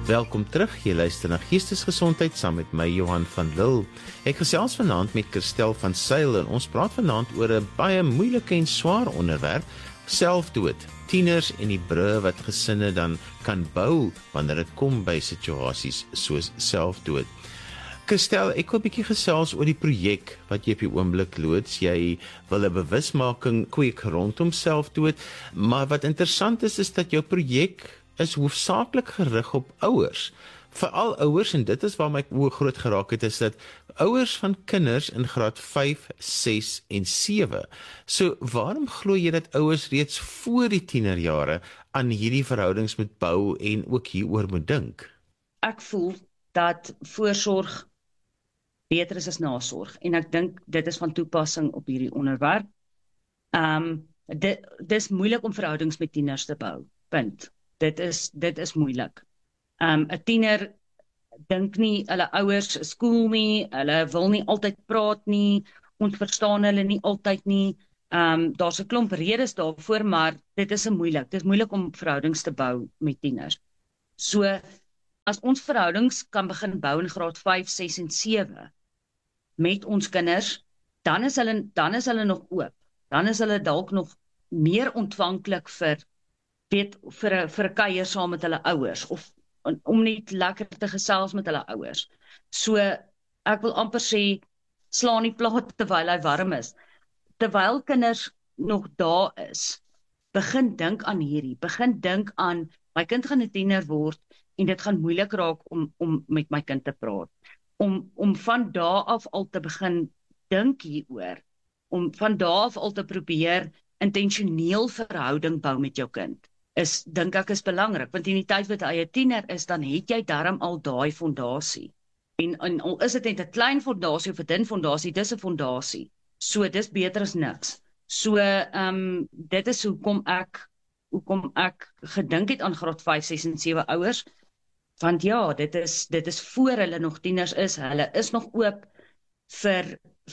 Welkom terug, jy luister na Geestesgesondheid saam met my Johan van Lille. Ek gesels vanaand met Christel van Zyl en ons praat vanaand oor 'n baie moeilike en swaar onderwerp, selfdood, tieners en die brûe wat gesinne dan kan bou wanneer dit kom by situasies soos selfdood. Christel, ek wil 'n bietjie gesels oor die projek wat jy op die oomblik loods. Jy wil 'n bewusmaking kweek rondom selfdood, maar wat interessant is dat jou projek is hoofsaaklik gerig op ouers. Veral ouers, en dit is waar my oë groot geraak het, is dat ouers van kinders in graad 5, 6 en 7. So, waarom glo jy dat ouers reeds voor die tienerjare aan hierdie verhoudings moet bou en ook hieroor moet dink? Ek voel dat voorsorg beter is as nasorg, en ek dink dit is van toepassing op hierdie onderwerp. Dit is moeilik om verhoudings met tieners te bou, punt. Dit is moeilik. 'n Tiener dink nie, hulle ouers is cool nie, hulle wil nie altyd praat nie, ons verstaan hulle nie altyd nie. Daar's 'n klomp redes daarvoor, maar dit is moeilik. Dit is moeilik om verhoudings te bou met tieners. So, as ons verhoudings kan begin bou in graad 5, 6 en 7 met ons kinders, dan is hulle nog oop. Dan is hulle dalk nog meer ontvanklik vir 'n kuier saam met hulle ouers, of om net lekker te gesels met hulle ouers. So, ek wil amper sê, slaan die plaat terwyl hy warm is. Terwyl kinders nog daar is, begin dink aan, my kind gaan 'n tiener word, en dit gaan moeilik raak om met my kind te praat. Om van daar af al te begin dink hieroor, om van daar af al te probeer intentioneel verhouding bou met jou kind, dink ek is belangrik, want in die tyd wat hy 'n tiener is, dan het jy darm al daai fondasie. En al is dit net 'n klein fondasie of 'n dun fondasie, dis 'n fondasie. So dis beter as niks. So dit is hoekom ek gedink het aan graad 5, 6 en 7 ouers, want ja, dit is voor hulle nog tieners is, hulle is nog oop vir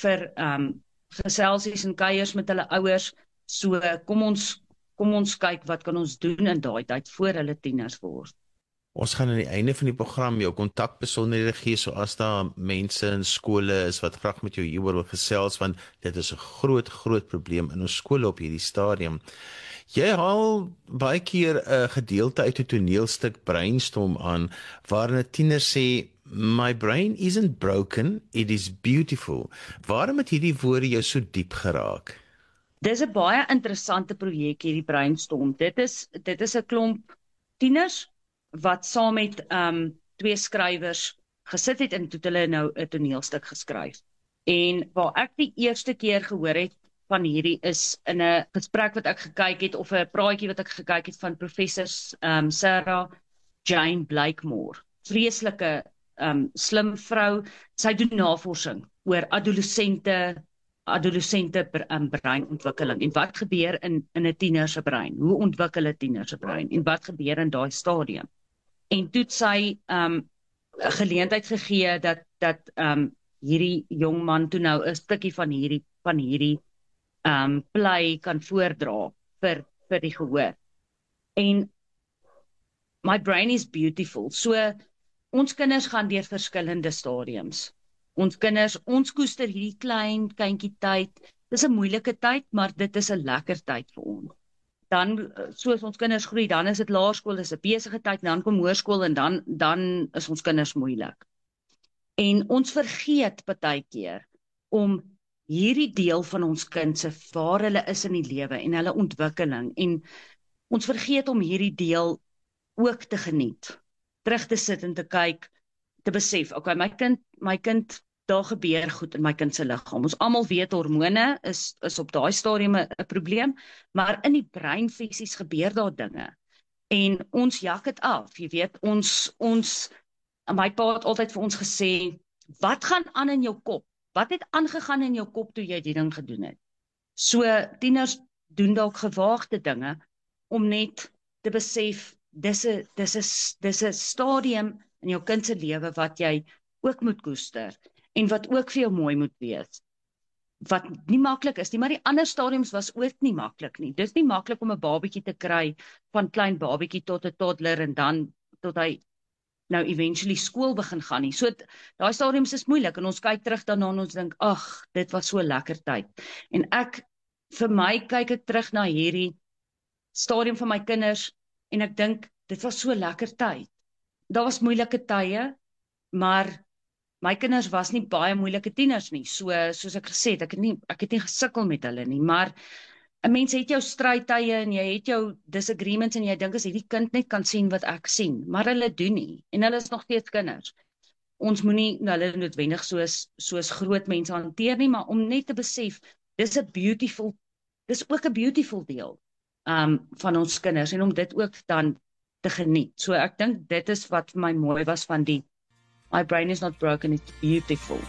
geselsies en kuiers met hulle ouers. So kom ons kyk wat kan ons doen in daai tyd voor hulle tieners word. Ons gaan aan die einde van die program jou kontakbesonderhede gee, so as daar mense in skole is wat graag met jou hieroor wil gesels, want dit is 'n groot probleem in ons skole op hierdie stadium. Jy haal baie keer 'n gedeelte uit 'n toneelstuk Brainstorm aan, waarin 'n tiener sê, "My brain isn't broken, it is beautiful." Waarom het hierdie woorde jou so diep geraak? Dis 'n baie interessante projek hierdie Brainstorm. Dit is 'n klomp tieners wat saam met 2 skrywers gesit het en toe hulle nou 'n toneelstuk geskryf. En waar ek die eerste keer gehoor het van hierdie is in 'n gesprek wat ek gekyk het, of 'n praatjie wat ek gekyk het van professor Sarah Jane Blakemore. Vreeslike slim vrou. Sy doen navorsing oor adolessente breinontwikkeling en wat gebeur in 'n tiener se brein. Hoe ontwikkel 'n tiener se brein en wat gebeur in daai stadium? En toe het sy 'n geleentheid gegee dat hierdie jong man toe nou 'n stukkie van hierdie play kan voordra vir die gehoor. En My brain is beautiful. So ons kinders gaan deur verskillende stadiums. Ons koester hierdie klein kindjie tyd. Dis 'n moeilike tyd, maar dit is 'n lekker tyd vir ons. Dan, soos ons kinders groei, dan is dit laerskool, dis 'n besige tyd, dan kom hoërskool en dan is ons kinders moeilik. En ons vergeet partykeer om hierdie deel van ons kind se waar hulle is in die lewe en hulle ontwikkeling, en ons vergeet om hierdie deel ook te geniet. Terug te sit en te kyk, te besef, okay, my kind, daar gebeur goed in my kind se liggaam. Ons almal weet hormone is op daai stadium 'n probleem, maar in die brein fisies gebeur daar dinge. En ons jak dit af, jy weet, my pa het altyd vir ons gesê, wat gaan aan in jou kop? Wat het aangegaan in jou kop toe jy die ding gedoen het? So, tieners doen dalk gewaagde dinge, om net te besef, dis 'n stadium in jou kind se lewe wat jy ook moet koester, en wat ook vir jou mooi moet wees. Wat nie maklik is nie, maar die ander stadiums was ook nie maklik nie. Dis nie maklik om 'n babietjie te kry, van klein babietjie tot 'n toddler, en dan tot hy nou eventually skool begin gaan nie. So daai stadiums is moeilik en ons kyk terug daarna en ons dink, ag, dit was so lekker tyd. En vir my kyk ek terug na hierdie stadium van my kinders en ek dink dit was so lekker tyd. Daar was moeilike tye, maar my kinders was nie baie moeilike tieners nie. Soos ek gesê het, ek het nie gesukkel met hulle nie, maar 'n mens het jou strydtye en jy het jou disagreements en jy dink as hierdie kind net kan sien wat ek sien, maar hulle doen nie en hulle is nog steeds kinders. Ons moenie hulle noodwendig soos groot mense hanteer nie, maar om net te besef, dis ook 'n beautiful deel van ons kinders en om dit ook dan te geniet. So ek dink dit is wat vir my mooi was van die My brain is not broken, it's beautiful.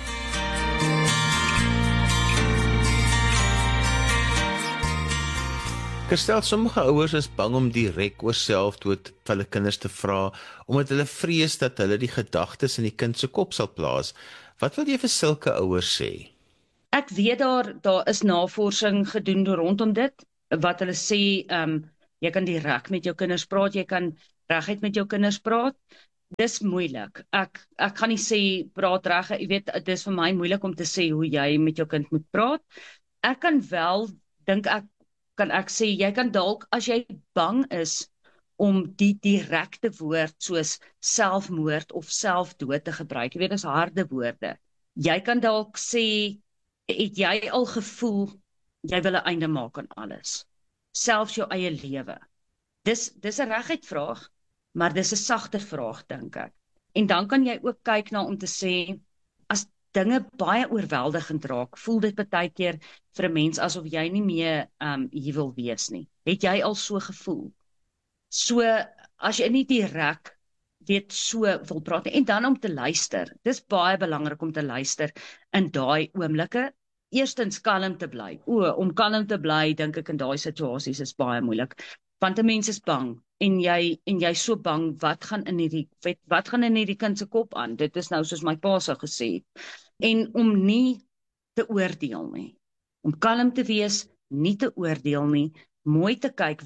Kirstel, sommige ouers is bang om direk oor selfdood vir hulle kinders te vra, omdat hulle vrees dat hulle die gedagtes in die kind se kop sal plaas. Wat wil jy vir sulke ouers sê? Ek weet daar is navorsing gedoen rondom dit, wat hulle sê, jy kan direk met jou kinders praat, jy kan reguit met jou kinders praat. Dis moeilik. Ek kan nie sê praat reg, jy weet, dit is vir my moeilik om te sê hoe jy met jou kind moet praat. Ek kan wel, dink ek, kan ek sê, jy kan dalk, as jy bang is om die direkte woord soos selfmoord of selfdood te gebruik, jy weet, dis harde woorde. Jy kan dalk sê, het jy al gevoel, jy wil 'n einde maak aan alles, selfs jou eie lewe. Dis 'n reguit vraag, maar dis 'n sagter vraag, dink ek. En dan kan jy ook kyk na om te sê, as dinge baie oorweldigend raak, voel dit baie keer vir 'n mens asof jy nie meer hier wil wees nie. Het jy al so gevoel? So, as jy nie direk weet so wil praat nie, en dan om te luister. Dis baie belangrik om te luister in daai oomblikke. Eerstens kalm te bly. Om kalm te bly, dink ek in daai situasies is baie moeilik. Want 'n mens is bang en jy so bang wat gaan in hierdie kind se kop aan. Dit is nou soos my pa sou gesê het. En om nie te oordeel nie. Om kalm te wees, nie te oordeel nie, mooi te kyk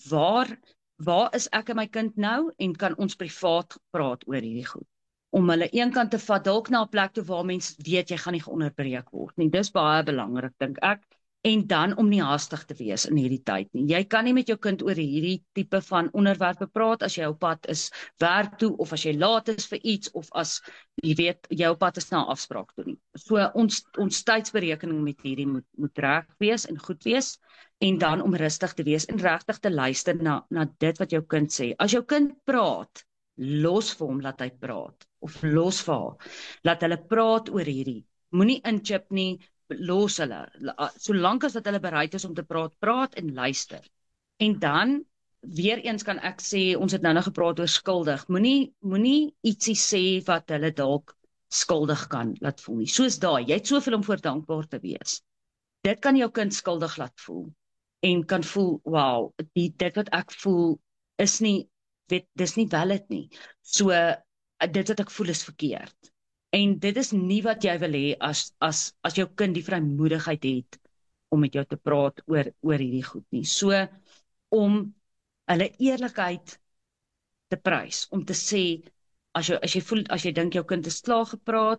waar is ek en my kind nou en kan ons privaat praat oor hierdie goed. Om hulle eenkant te vat dalk na 'n plek toe waar mens weet jy gaan nie geonderbreek word nie. Dis baie belangrik dink ek. En dan om nie haastig te wees in hierdie tyd nie. Jy kan nie met jou kind oor hierdie tipe van onderwerpe praat as jy op pad is werk toe of as jy laat is vir iets of as jy weet jy op pad is na 'n afspraak toe nie. So ons tydsberekening met hierdie moet reg wees en goed wees en dan om rustig te wees en regtig te luister na dit wat jou kind sê. As jou kind praat, los vir hom laat hy praat of los vir haar. Laat hulle praat oor hierdie. Moenie inchip nie. Los hulle, solank as dat hulle bereid is om te praat en luister. En dan, weer eens kan ek sê, ons het nou gepraat oor skuldig, moenie ietsie sê wat hulle dalk skuldig kan laat voel nie. Soos daai, jy het soveel om voor dankbaar te wees. Dit kan jou kind skuldig laat voel, en kan voel, wow, dit wat ek voel, is nie, dis nie valid nie. So, dit wat ek voel is verkeerd. En dit is nie wat jy wil hê as jou kind die vrymoedigheid het om met jou te praat oor hierdie goed nie. So om hulle eerlikheid te prys, om te sê as jy dink jou kind is klaar gepraat,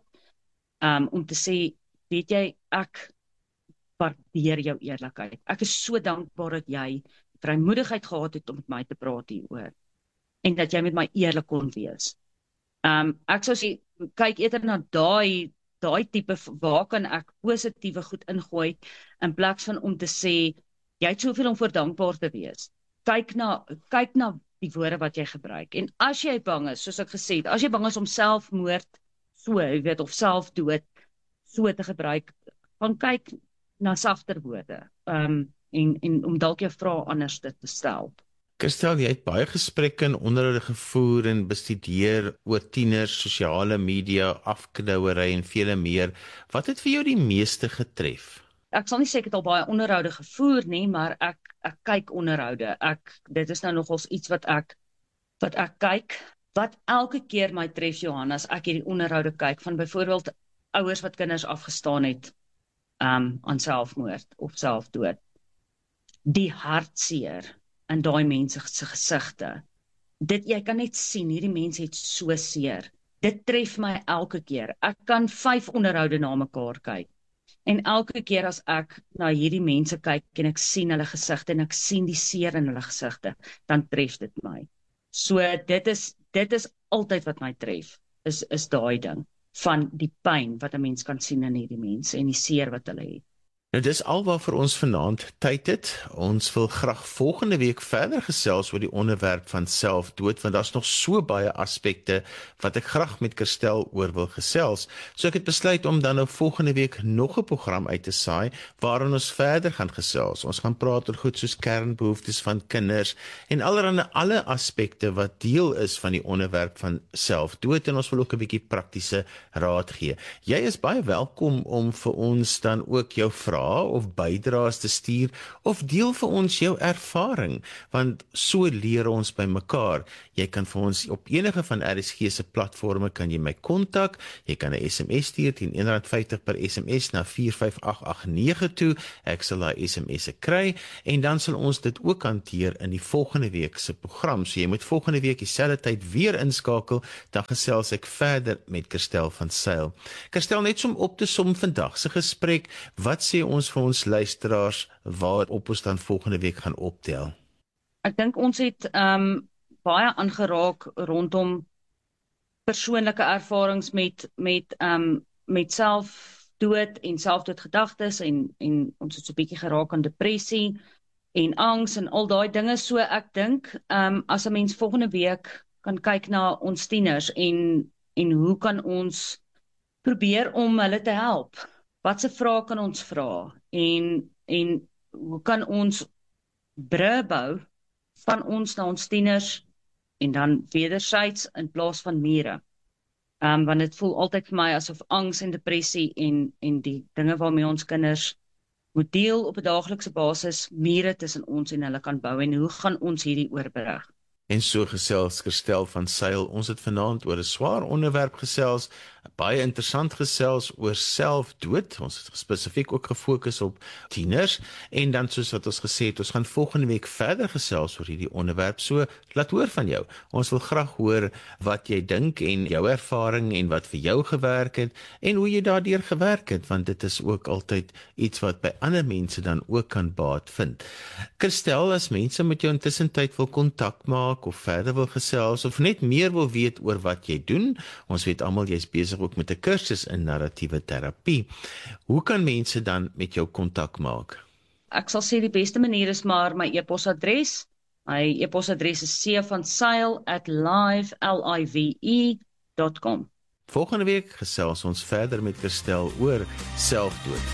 om te sê, weet jy, ek waardeer jou eerlikheid. Ek is so dankbaar dat jy vrymoedigheid gehad het om met my te praat hieroor en dat jy met my eerlik kon wees. Ek sou sê, kyk eerder na daai tipe, waar kan ek positiewe goed ingooi, in plaas van om te sê, jy het soveel om voor dankbaar te wees. Kyk na die woorde wat jy gebruik. En as jy bang is, soos ek gesê het, as jy bang is om selfmoord, of selfdood, so te gebruik, gaan kyk na sagter woorde, en om dalk jou vrae anders te stel. Kirstel, jy het baie gesprekke en onderhoude gevoer en bestudeer oor tieners, sosiale media, afknouery en vele meer. Wat het vir jou die meeste getref? Ek sal nie sê ek het al baie onderhoude gevoer nie, maar ek kyk onderhoude. Dit is nou nogals iets wat ek kyk. Wat elke keer my tref, Johanna, as ek hierdie onderhoude kyk, van byvoorbeeld ouers wat kinders afgestaan het aan selfmoord of selfdood. Die hartseer in daai mense se gesigte, jy kan net sien, hierdie mens het so seer. Dit tref my elke keer. Ek kan 5 onderhoude na mekaar kyk. En elke keer as ek na hierdie mense kyk en ek sien hulle gesigte en ek sien die seer in hulle gesigte, dan tref dit my. So dit is altyd wat my tref, is daai ding van die pyn wat 'n mens kan sien in hierdie mense en die seer wat hulle het. Nou dis alwaar vir ons vanaand tyd het. Ons wil graag volgende week verder gesels oor die onderwerp van selfdood, want daar's nog so baie aspekte wat ek graag met Kirstel oor wil gesels. So ek het besluit om dan nou volgende week nog 'n program uit te saai waarin ons verder gaan gesels. Ons gaan praat oor goed soos kernbehoeftes van kinders en alle aspekte wat deel is van die onderwerp van selfdood, en ons wil ook 'n bietjie praktiese raad gee. Jy is baie welkom om vir ons dan ook jou vrae of bydraes te stuur, of deel vir ons jou ervaring, want so leer ons by mekaar. Jy kan vir ons op enige van RSG se platforme kan jy my kontak, jy kan 'n SMS stuur teen R1.50 per SMS na 45889 toe, ek sal daai SMS'e kry, en dan sal ons dit ook hanteer in die volgende week se program. So jy moet volgende week dieselfde tyd weer inskakel, dan gesels ek verder met Kirstel van Sail. Kirstel, net om op te som vandag se gesprek, wat sê ons vir ons luisteraars waarop ons dan volgende week gaan optel? Ek dink ons het baie aangeraak rondom persoonlike ervarings met selfdood en selfdoodgedagtes en ons het so 'n bietjie geraak aan depressie en angs en al daai dinge. So ek dink as 'n mens volgende week kan kyk na ons tieners en hoe kan ons probeer om hulle te help? Watse vrae kan ons vra? En hoe kan ons brûe bou van ons na ons tieners en dan wederzijds in plaas van mure? Want dit voel altyd vir my asof angs en depressie en die dinge waarmee ons kinders moet deel op 'n daaglikse basis, mure tussen ons en hulle kan bou, en hoe gaan ons hierdie oorbrug? En so gesels Kirstel van Sail. Ons het vanaand oor 'n swaar onderwerp gesels, baie interessant gesels oor selfdood. Ons het spesifiek ook gefokus op tieners, en dan soos wat ons gesê het, ons gaan volgende week verder gesels oor hierdie onderwerp. So laat hoor van jou. Ons wil graag hoor wat jy dink en jou ervaring en wat vir jou gewerk het en hoe jy daardeur gewerk het, want dit is ook altyd iets wat by ander mense dan ook kan baat vind. Kirstel, as mense met jou intussen tyd wil kontak maak of verder wil gesels of net meer wil weet oor wat jy doen, ons weet almal jy's besig ook met 'n kursus in narratiewe terapie. Hoe kan mense dan met jou kontak maak? Ek sal sê die beste manier is maar my e-posadres. My e-posadres is c.van-sail@live.com. Volgende week gesels ons verder met Kirstel oor selfdood.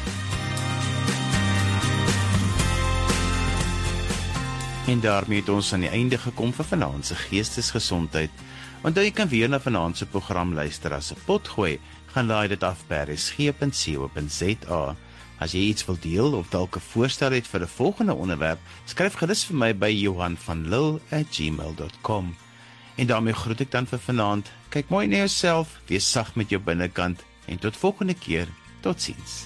En daarmee het ons aan die einde gekom vir vanaand se geestesgesondheid. Onthou jy kan weer na vanaand se program luister as 'n potgooi, gaan laai dit af by rsg.co.za. As jy iets wil deel of dalk 'n voorstel het vir 'n volgende onderwerp, skryf gerus vir my by johanvanlil@gmail.com. En daarmee groet ek dan vir vanaand. Kyk mooi na jouself, wees sag met jou binnekant en tot volgende keer. Totsiens.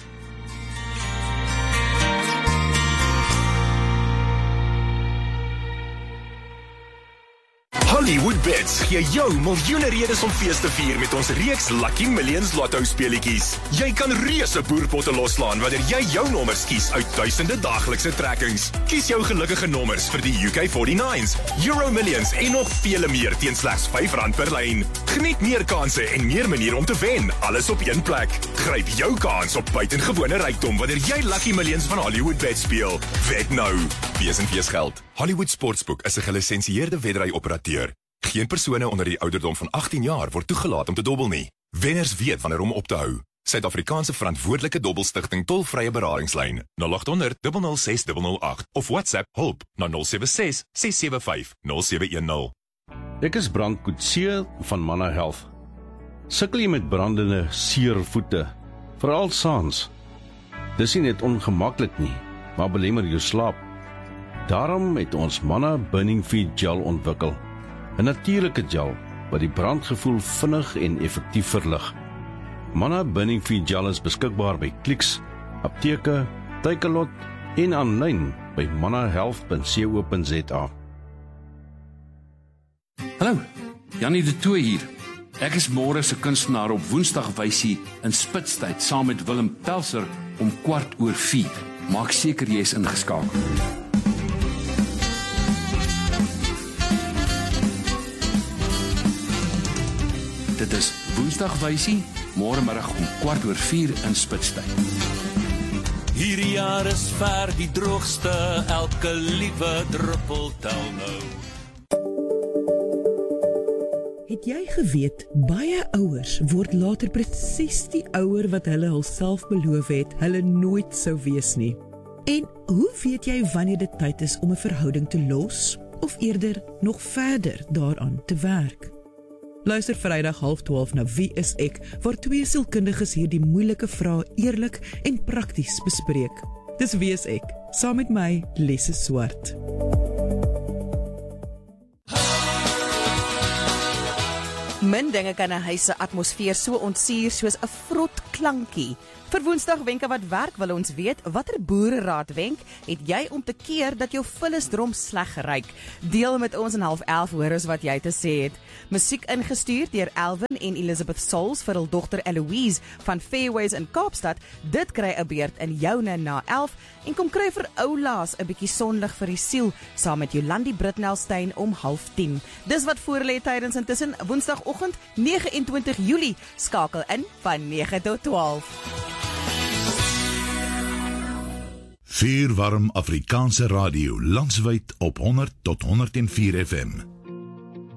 Hollywood Bets gee jou miljoene redes om fees te vier met ons reeks Lucky Millions Lotto speletjies. Jy kan reuse boerpotte loslaan wanneer jy jou nommers kies uit duisende daaglikse trekkings. Kies jou gelukkige nommers vir die UK49s, Euro Millions en nog vele meer teen slegs R5 per lyn. Geniet meer kansse en meer maniere om te wen, alles op een plek. Gryp jou kans op buitengewone rykdom wanneer jy Lucky Millions van Hollywood Bets speel. Wed nou. Wees en wees geld. Hollywood Sportsbook is 'n gelisensieerde wedry-operateur. Geen persone onder die ouderdom van 18 jaar word toegelaat om te dobbel nie. Wenners weet wanneer om op te hou. Suid-Afrikaanse verantwoordelike dobbelstigting tolvrye beradingslyn 0800 006 008 of WhatsApp hulp na 076 675 0710. Ek is Brand Coetzee van Manna Health. Sukkel jy met brandende, seer voete, veral saans? Dis nie net ongemaklik nie, maar belemmer jou slaap. Daarom het ons Manna Burning Feet Gel ontwikkel. 'n natuurlike gel wat die brandgevoel vinnig en effektief verlig. Manna Burning Feet Gel is beskikbaar by Clicks, apteke, Takealot en aanlyn by mannahealth.co.za. Hallo, Janie de Tooy hier. Ek is môre se kunstenaar op Woensdagwysie in Spitstyd saam met Willem Pelser om 4:15. Maak seker jy is ingeskakel. Dit is Woensdagwysie, môre middag om 4:15 in Spitstyd. Hierdie jaar is ver die droogste, elke liewe druppel tel nou. Het jy geweet, baie ouers word later presies die ouer wat hulle hulself beloof het, hulle nooit sou wees nie. En hoe weet jy wanneer dit tyd is om 'n verhouding te los, of eerder nog verder daaraan te werk? Luister Vrydag 11:30 na Wie is ek, waar twee sielkundiges hierdie moeilike vrae eerlik en prakties bespreek. Dis Wie is ek, saam met my, Lesse Swart. Min dinge kan 'n huis se atmosfeer so ontsuur soos 'n vrot klankie. Vir Woensdag wenke wat werk wil ons weet, watter boereraad wenk het jy om te keer dat jou vullisdrom sleg ruik? Deel met ons in 11:30 hoor ons wat jy te sê het. Musiek ingestuur deur Alvin en Elizabeth Souls vir hul dogter Eloise van Fairways in Kaapstad. Dit kry 'n beurt in joune na 11 en kom kry vir oulaas 'n bietjie sonlig vir die siel saam met Jolandi Britnelstein om 9:30. Dis wat voorlê tydens intussen Woensdagoggend 29 Julie. Skakel in van 9 tot 12. Vuurwarm Afrikaanse radio, landwyd op 100 tot 104 FM.